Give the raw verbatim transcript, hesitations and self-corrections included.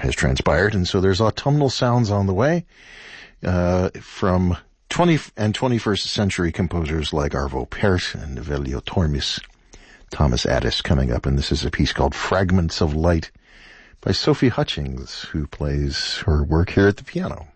has transpired, and so there's autumnal sounds on the way uh, from twentieth and twenty-first century composers like Arvo Pärt and Veljo Tormis, Thomas Addis coming up, and this is a piece called Fragments of Light by Sophie Hutchings, who plays her work here at the piano.